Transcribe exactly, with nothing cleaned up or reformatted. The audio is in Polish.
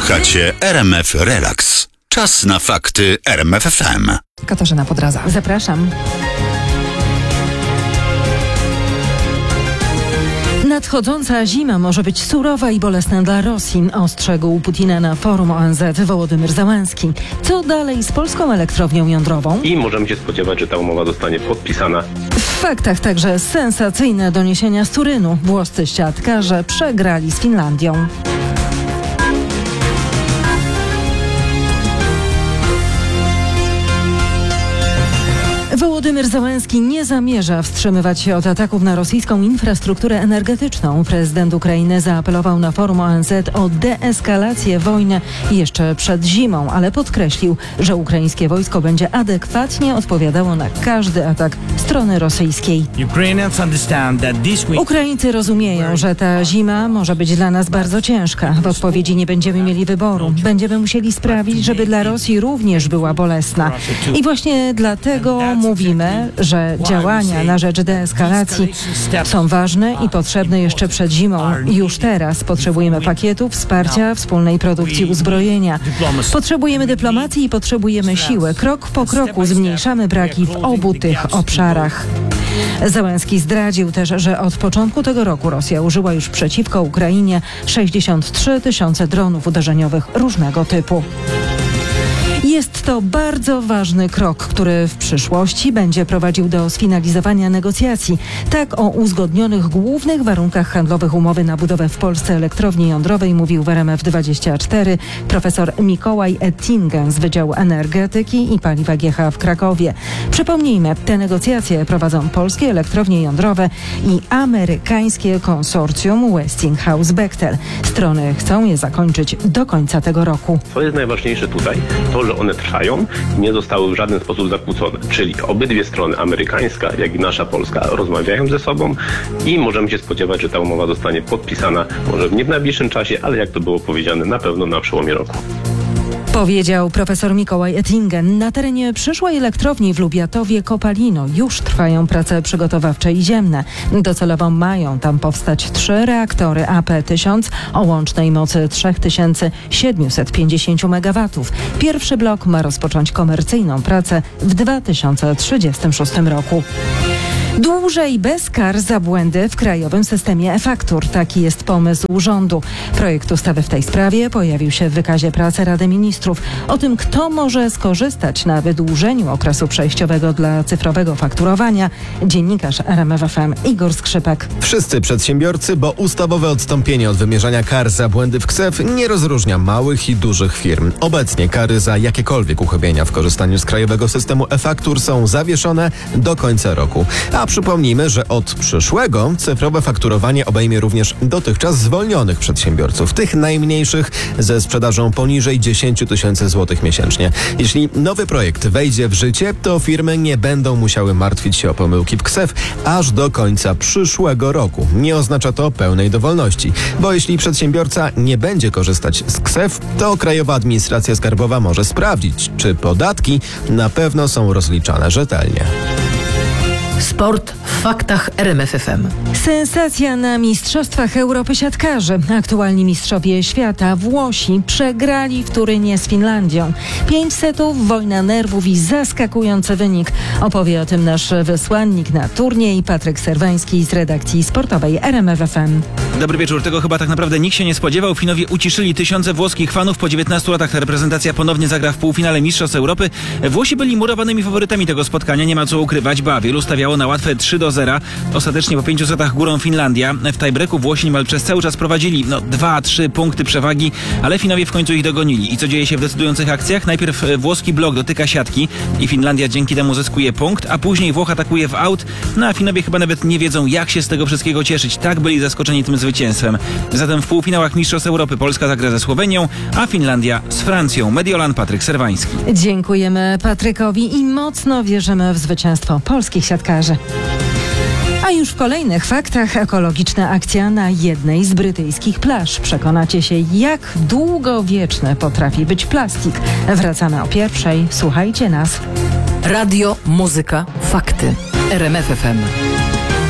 Słuchacie R M F Relax. Czas na fakty R M F F M. Katarzyna Podraza. Zapraszam. Nadchodząca zima może być surowa i bolesna dla Rosji, ostrzegł Putina na forum O N Z Wołodymyr Zełenski. Co dalej z polską elektrownią jądrową? I możemy się spodziewać, że ta umowa zostanie podpisana. W faktach także sensacyjne doniesienia z Turynu. Włoscy siatkarze przegrali z Finlandią. Wołodymyr Zełenski nie zamierza wstrzymywać się od ataków na rosyjską infrastrukturę energetyczną. Prezydent Ukrainy zaapelował na forum O N Z o deeskalację wojny jeszcze przed zimą, ale podkreślił, że ukraińskie wojsko będzie adekwatnie odpowiadało na każdy atak strony rosyjskiej. Ukraińcy rozumieją, że ta zima może być dla nas bardzo ciężka. W odpowiedzi nie będziemy mieli wyboru. Będziemy musieli sprawić, żeby dla Rosji również była bolesna. I właśnie dlatego mówimy, że działania na rzecz deeskalacji są ważne i potrzebne jeszcze przed zimą. Już teraz potrzebujemy pakietu wsparcia wspólnej produkcji uzbrojenia. Potrzebujemy dyplomacji i potrzebujemy siły. Krok po kroku zmniejszamy braki w obu tych obszarach. Zełenski zdradził też, że od początku tego roku Rosja użyła już przeciwko Ukrainie sześćdziesiąt trzy tysiące dronów uderzeniowych różnego typu. Jest to bardzo ważny krok, który w przyszłości będzie prowadził do sfinalizowania negocjacji. Tak o uzgodnionych głównych warunkach handlowych umowy na budowę w Polsce elektrowni jądrowej mówił w R M F dwadzieścia cztery profesor Mikołaj Ettingen z Wydziału Energetyki i Paliwa G H w Krakowie. Przypomnijmy, te negocjacje prowadzą polskie elektrownie jądrowe i amerykańskie konsorcjum Westinghouse-Bechtel. Strony chcą je zakończyć do końca tego roku. Co jest najważniejsze tutaj? To, że one trwają i nie zostały w żaden sposób zakłócone. Czyli obydwie strony, amerykańska jak i nasza polska, rozmawiają ze sobą i możemy się spodziewać, że ta umowa zostanie podpisana może nie w najbliższym czasie, ale jak to było powiedziane, na pewno na przełomie roku. Powiedział profesor Mikołaj Ettingen. Na terenie przyszłej elektrowni w Lubiatowie Kopalino już trwają prace przygotowawcze i ziemne. Docelowo mają tam powstać trzy reaktory A P tysiąc o łącznej mocy trzy tysiące siedemset pięćdziesiąt megawatów. Pierwszy blok ma rozpocząć komercyjną pracę w dwa tysiące trzydziestym szóstym roku. Dłużej bez kar za błędy w krajowym systemie e-faktur. Taki jest pomysł rządu. Projekt ustawy w tej sprawie pojawił się w wykazie pracy Rady Ministrów. O tym, kto może skorzystać na wydłużeniu okresu przejściowego dla cyfrowego fakturowania, dziennikarz R M F F M Igor Skrzypek. Wszyscy przedsiębiorcy, bo ustawowe odstąpienie od wymierzania kar za błędy w K S E F nie rozróżnia małych i dużych firm. Obecnie kary za jakiekolwiek uchybienia w korzystaniu z krajowego systemu e-faktur są zawieszone do końca roku. A przypomnijmy, że od przyszłego cyfrowe fakturowanie obejmie również dotychczas zwolnionych przedsiębiorców, tych najmniejszych ze sprzedażą poniżej dziesięć tysięcy złotych miesięcznie. Jeśli nowy projekt wejdzie w życie, to firmy nie będą musiały martwić się o pomyłki w K S E F aż do końca przyszłego roku. Nie oznacza to pełnej dowolności, bo jeśli przedsiębiorca nie będzie korzystać z K S E F, to Krajowa Administracja Skarbowa może sprawdzić, czy podatki na pewno są rozliczane rzetelnie. Sport w faktach R M F F M. Sensacja na Mistrzostwach Europy siatkarzy. Aktualni mistrzowie świata Włosi przegrali w Turynie z Finlandią. Pięć setów, wojna nerwów i zaskakujący wynik. Opowie o tym nasz wysłannik na turniej Patryk Serwański z redakcji sportowej R M F F M. Dobry wieczór. Tego chyba tak naprawdę nikt się nie spodziewał. Finowie uciszyli tysiące włoskich fanów. Po dziewiętnastu latach ta reprezentacja ponownie zagra w półfinale Mistrzostw Europy. Włosi byli murowanymi faworytami tego spotkania. Nie ma co ukrywać, ba wielu stawiało na łatwe trzy do zera. Ostatecznie po pięciu setach górą Finlandia. W tiebreaku Włosi niemal przez cały czas prowadzili no dwa trzy punkty przewagi, ale Finowie w końcu ich dogonili. I co dzieje się w decydujących akcjach? Najpierw włoski blok dotyka siatki i Finlandia dzięki temu zyskuje punkt, a później Włoch atakuje w aut. No a Finowie chyba nawet nie wiedzą, jak się z tego wszystkiego cieszyć. Tak byli zaskoczeni tym zwycięstwem. Zatem w półfinałach Mistrzostw Europy Polska zagra ze Słowenią, a Finlandia z Francją. Mediolan Patryk Serwański. Dziękujemy Patrykowi i mocno wierzymy w zwycięstwo polskich siatkarzy. A już w kolejnych faktach ekologiczna akcja na jednej z brytyjskich plaż. Przekonacie się, jak długowieczny potrafi być plastik. Wracamy o pierwszej. Słuchajcie nas. Radio, muzyka, fakty. R M F F M.